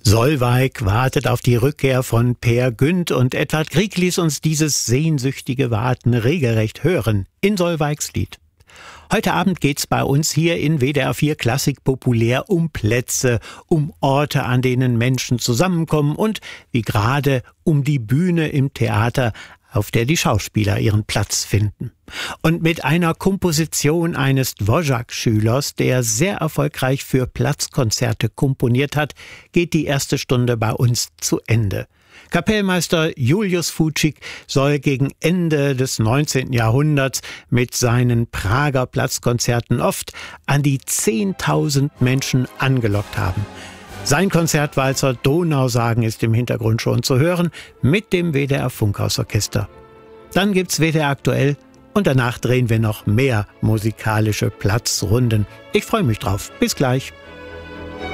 Solveig wartet auf die Rückkehr von Peer Gynt und Edvard Grieg ließ uns dieses sehnsüchtige Warten regelrecht hören in Solveigs Lied. Heute Abend geht's bei uns hier in WDR 4 Klassik populär um Plätze, um Orte, an denen Menschen zusammenkommen und, wie gerade, um die Bühne im Theater, auf der die Schauspieler ihren Platz finden. Und mit einer Komposition eines Dvořák-Schülers, der sehr erfolgreich für Platzkonzerte komponiert hat, geht die erste Stunde bei uns zu Ende. Kapellmeister Julius Fučík soll gegen Ende des 19. Jahrhunderts mit seinen Prager Platzkonzerten oft an die 10.000 Menschen angelockt haben. Sein Konzertwalzer Donausagen ist im Hintergrund schon zu hören mit dem WDR Funkhausorchester. Dann gibt's WDR aktuell und danach drehen wir noch mehr musikalische Platzrunden. Ich freue mich drauf. Bis gleich.